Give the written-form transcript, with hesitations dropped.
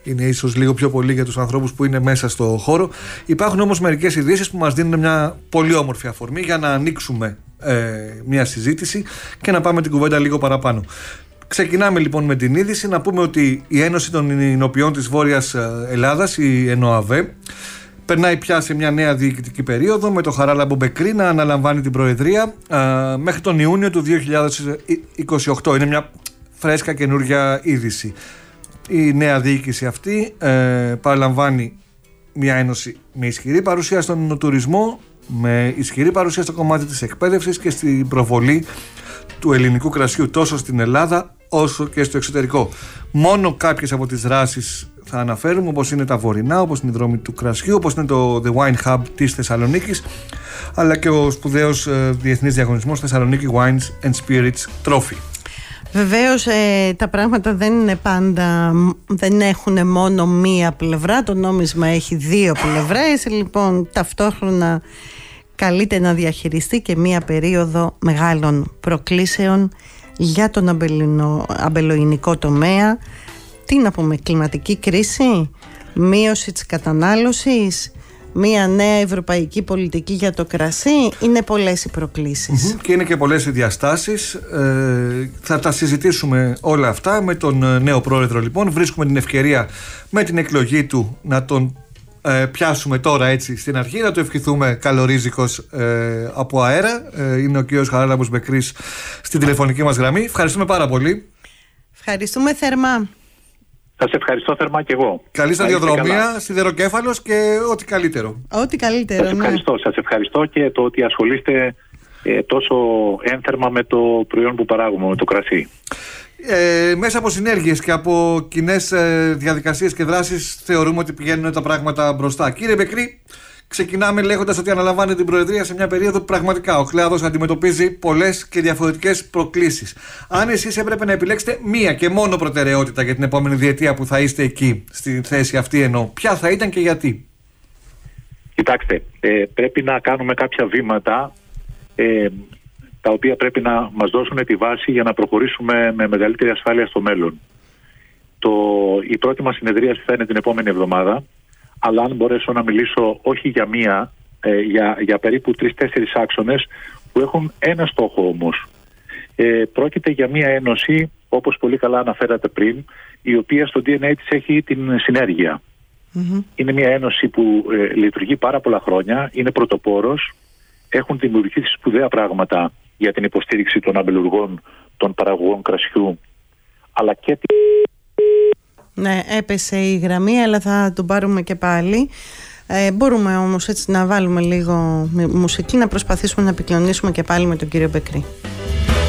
είναι ίσως λίγο πιο πολύ για τους ανθρώπους που είναι μέσα στο χώρο. Υπάρχουν όμως μερικές ειδήσεις που μας δίνουν μια πολύ όμορφη αφορμή για να ανοίξουμε μια συζήτηση και να πάμε την κουβέντα λίγο παραπάνω. Ξεκινάμε λοιπόν με την είδηση. Να πούμε ότι η Ένωση των Ινοποιών της Βόρειας Ελλάδας, η ΕΝΟΑΒΕ, περνάει πια σε μια νέα διοικητική περίοδο με το Χαράλαμπο Μπεκρή να αναλαμβάνει την προεδρία μέχρι τον Ιούνιο του 2028. Είναι μια φρέσκα καινούργια είδηση. Η νέα διοίκηση αυτή παραλαμβάνει μια ένωση με ισχυρή παρουσία στον τουρισμό, με ισχυρή παρουσία στο κομμάτι της εκπαίδευσης και στην προβολή του ελληνικού κρασιού τόσο στην Ελλάδα όσο και στο εξωτερικό. Μόνο κάποιες από τις δράσεις θα αναφέρουμε, όπως είναι τα βορεινά, όπως είναι η δρόμη του κρασιού, όπως είναι το The Wine Hub της Θεσσαλονίκης, αλλά και ο σπουδαίος διεθνής διαγωνισμός Θεσσαλονίκη Wines and Spirits Trophy. Βεβαίως τα πράγματα δεν είναι πάντα, δεν έχουν μόνο μία πλευρά, το νόμισμα έχει δύο πλευρές, λοιπόν ταυτόχρονα καλείται να διαχειριστεί και μία περίοδο μεγάλων προκλήσεων για τον αμπελοϊνικό τομέα. Τι να πούμε, κλιματική κρίση, μείωση της κατανάλωσης, μία νέα ευρωπαϊκή πολιτική για το κρασί. Είναι πολλές οι προκλήσεις. Και είναι και πολλές οι διαστάσεις. Θα τα συζητήσουμε όλα αυτά με τον νέο πρόεδρο. Λοιπόν, βρίσκουμε την ευκαιρία με την εκλογή του να τον πιάσουμε τώρα έτσι στην αρχή, να του ευχηθούμε καλορίζικος από αέρα. Είναι ο κ. Χαράλαμπος Μπεκρής στην τηλεφωνική μας γραμμή. Ευχαριστούμε πάρα πολύ. Ευχαριστούμε θερμά. Σας ευχαριστώ θερμά και εγώ. Καλή σταδιοδρομία, σιδεροκέφαλος και ό,τι καλύτερο. Ό,τι καλύτερο. Σας ευχαριστώ και το ότι ασχολείστε τόσο ένθερμα με το προϊόν που παράγουμε, με το κρασί. Μέσα από συνέργειες και από κοινές διαδικασίες και δράσεις θεωρούμε ότι πηγαίνουν τα πράγματα μπροστά. Κύριε Μπεκρή, ξεκινάμε λέγοντας ότι αναλαμβάνει την Προεδρία σε μια περίοδο που πραγματικά ο κλάδος αντιμετωπίζει πολλές και διαφορετικές προκλήσεις. Αν εσείς έπρεπε να επιλέξετε μία και μόνο προτεραιότητα για την επόμενη διετία που θα είστε εκεί, στη θέση αυτή εννοώ, ποια θα ήταν και γιατί? Κοιτάξτε, πρέπει να κάνουμε κάποια βήματα τα οποία πρέπει να μας δώσουν τη βάση για να προχωρήσουμε με μεγαλύτερη ασφάλεια στο μέλλον. Η πρώτη μας συνεδρίαση θα είναι την επόμενη εβδομάδα, αλλά αν μπορέσω να μιλήσω όχι για μία, για περίπου 3-4 άξονες που έχουν ένα στόχο όμως. Πρόκειται για μία ένωση, όπως πολύ καλά αναφέρατε πριν, η οποία στο DNA της έχει την συνέργεια. Είναι μία ένωση που λειτουργεί πάρα πολλά χρόνια, είναι πρωτοπόρος, έχουν δημιουργήσει σπουδαία πράγματα για την υποστήριξη των αμπελουργών, των παραγωγών κρασιού, αλλά και... Ναι, έπεσε η γραμμή, αλλά θα τον πάρουμε και πάλι. Μπορούμε όμως έτσι να βάλουμε λίγο μουσική, να προσπαθήσουμε να επικοινωνήσουμε και πάλι με τον κύριο Μπεκρή.